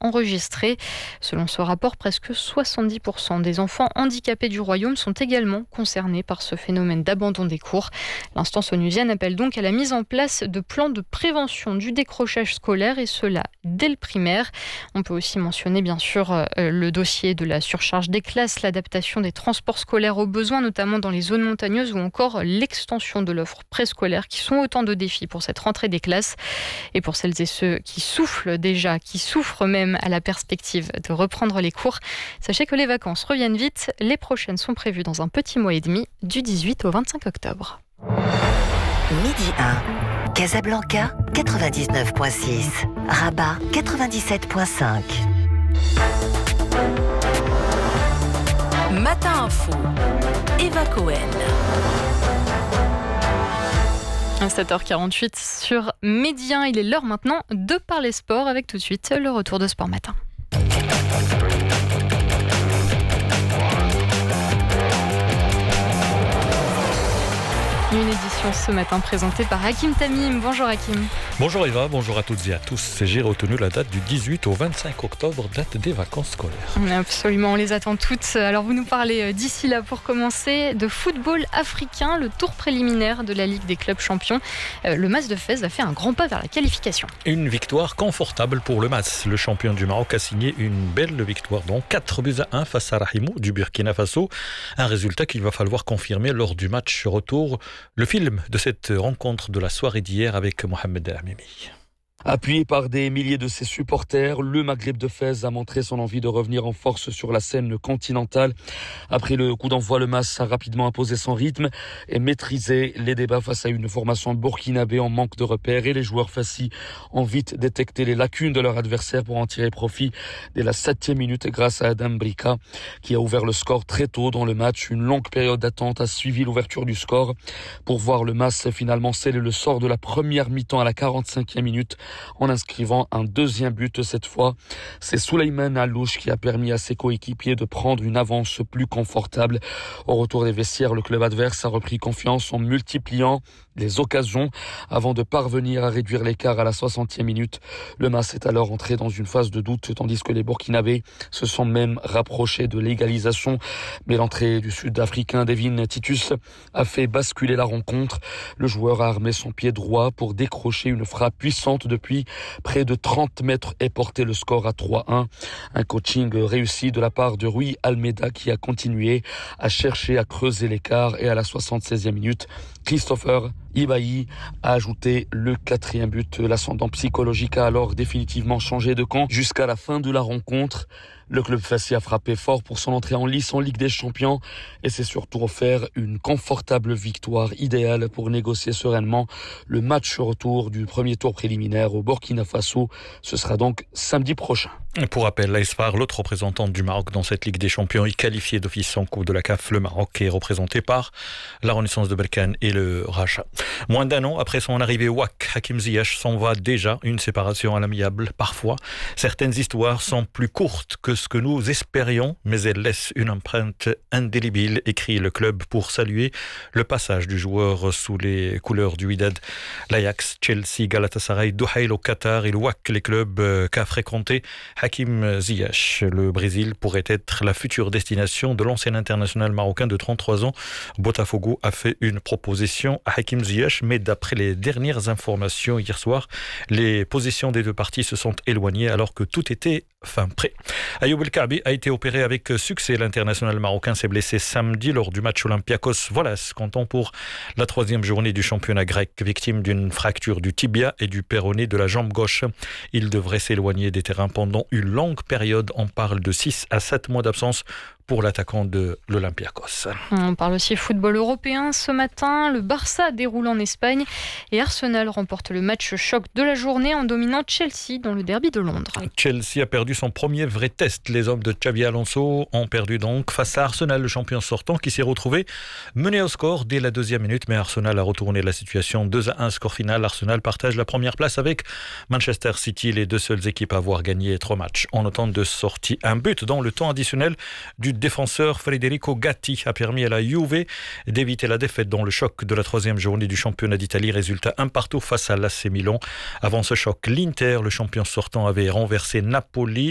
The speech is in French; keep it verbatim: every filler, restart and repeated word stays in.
enregistrés. Selon ce rapport, presque soixante-dix pour cent des enfants handicapés du royaume sont également concernés par ce phénomène d'abandon des cours. L'instance onusienne appelle donc à la mise en place de plans de prévention du décrochage scolaire et cela dès le primaire. On peut aussi mentionner bien sûr euh, le dossier de la surcharge des classes, l'adaptation des transports scolaires aux besoins, notamment dans les zones montagneuses ou encore l'extension de l'offre préscolaire qui sont autant de défis pour cette rentrée des classes. Et pour celles et ceux qui soufflent déjà, qui souffrent même à la perspective de reprendre les cours, sachez que les vacances reviennent vite. Les prochaines sont prévues dans un petit mois et demi, du dix-huit au vingt-cinq octobre. Midi un, Casablanca quatre-vingt-dix-neuf virgule six, Rabat quatre-vingt-dix-sept virgule cinq. Matin Info, Eva Cohen. sept heures quarante-huit sur Midi un, il est l'heure maintenant de parler sport avec tout de suite le retour de Sport Matin. Une édition ce matin présentée par Hakim Tamim. Bonjour Hakim. Bonjour Eva, bonjour à toutes et à tous. J'ai retenu la date du dix-huit au vingt-cinq octobre, date des vacances scolaires. Absolument, on les attend toutes. Alors vous nous parlez d'ici là pour commencer de football africain, le tour préliminaire de la Ligue des clubs champions. Le Mas de Fès a fait un grand pas vers la qualification. Une victoire confortable pour le Mas. Le champion du Maroc a signé une belle victoire, donc quatre buts à un face à Rahimou du Burkina Faso. Un résultat qu'il va falloir confirmer lors du match retour. Le film de cette rencontre de la soirée d'hier avec Mohamed Amimi. Appuyé par des milliers de ses supporters, le Maghreb de Fès a montré son envie de revenir en force sur la scène continentale. Après le coup d'envoi, le Mas a rapidement imposé son rythme et maîtrisé les débats face à une formation burkinabé en manque de repères, et les joueurs fassis ont vite détecté les lacunes de leur adversaire pour en tirer profit dès la septième minute grâce à Adam Brika qui a ouvert le score très tôt dans le match. Une longue période d'attente a suivi l'ouverture du score pour voir le Mas finalement sceller le sort de la première mi-temps à la quarante-cinquième minute en inscrivant un deuxième but cette fois. C'est Souleymane Allouche qui a permis à ses coéquipiers de prendre une avance plus confortable. Au retour des vestiaires, le club adverse a repris confiance en multipliant les occasions avant de parvenir à réduire l'écart à la soixantième minute. Le Mas est alors entré dans une phase de doute tandis que les Burkinabés se sont même rapprochés de l'égalisation. Mais l'entrée du Sud-Africain Devin Titus a fait basculer la rencontre. Le joueur a armé son pied droit pour décrocher une frappe puissante depuis près de trente mètres et porter le score à trois un. Un coaching réussi de la part de Rui Almeida qui a continué à chercher à creuser l'écart, et à la soixante-seizième minute, Christopher Ibaï a ajouté le quatrième but. L'ascendant psychologique a alors définitivement changé de camp jusqu'à la fin de la rencontre. Le club Fassi a frappé fort pour son entrée en lice en Ligue des Champions et s'est surtout offert une confortable victoire idéale pour négocier sereinement le match retour du premier tour préliminaire au Burkina Faso. Ce sera donc samedi prochain. Pour rappel, l'A S F A R, l'autre représentante du Maroc dans cette Ligue des Champions, est qualifiée d'office en Coupe de la C A F. Le Maroc est représenté par la Renaissance de Berkane et le Raja. Moins d'un an après son arrivée au W A C, Hakim Ziyech s'en va déjà, une séparation à l'amiable. Parfois, certaines histoires sont plus courtes que ce que nous espérions, mais elles laissent une empreinte indélébile, écrit le club pour saluer le passage du joueur sous les couleurs du Wydad. L'Ajax, Chelsea, Galatasaray, Duhail au Qatar et le W A C, les clubs qu'a fréquenté Hakim Ziyech. Le Brésil pourrait être la future destination de l'ancien international marocain de trente-trois ans. Botafogo a fait une proposition à Hakim Ziyech, mais d'après les dernières informations hier soir, les positions des deux parties se sont éloignées alors que tout était fin prêt. Ayoub El Kaabi a été opéré avec succès. L'international marocain s'est blessé samedi lors du match Olympiakos Volas, comptant pour la troisième journée du championnat grec, victime d'une fracture du tibia et du péroné de la jambe gauche. Il devrait s'éloigner des terrains pendant une longue période. On parle de six à sept mois d'absence pour l'attaquant de l'Olympiakos. On parle aussi football européen ce matin. Le Barça déroule en Espagne et Arsenal remporte le match choc de la journée en dominant Chelsea dans le derby de Londres. Chelsea a perdu son premier vrai test. Les hommes de Xabi Alonso ont perdu donc face à Arsenal, le champion sortant qui s'est retrouvé mené au score dès la deuxième minute, mais Arsenal a retourné la situation. deux à un score final. Arsenal partage la première place avec Manchester City, les deux seules équipes à avoir gagné trois matchs. En autant de sorties, un but dans le temps additionnel du défenseur Federico Gatti a permis à la Juve d'éviter la défaite dans le choc de la troisième journée du championnat d'Italie. Résultat un partout face à l'A C Milan. Avant ce choc, l'Inter, le champion sortant, avait renversé Napoli.